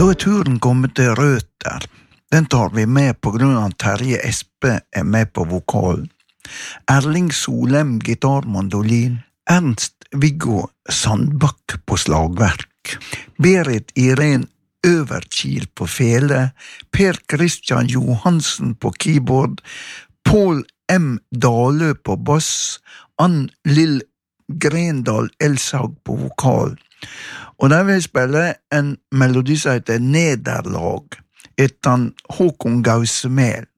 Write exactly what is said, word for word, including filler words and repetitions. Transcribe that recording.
Da er turen kommet til Røter. Den tar vi med på grunn av Terje Espe er med på vokal. Erling Solem gitarmandolin. Ernst-Viggo Sandbakk på slagverk. Berit Irén Øverkil på fele. Per Christian Johansen på keyboard. Pål M. Dalø på bass. Ann Lill Grendal Elshaug på vokal. Og der vil jeg spille en melodi som heter Nederlag, etter Håkon Gausemel.